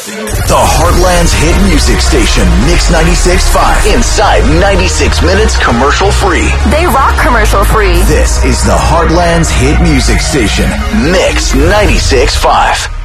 The Heartland's hit music station, Mix 96.5. Inside 96 minutes commercial free. They rock commercial free. This is the Heartland's hit music station, Mix 96.5.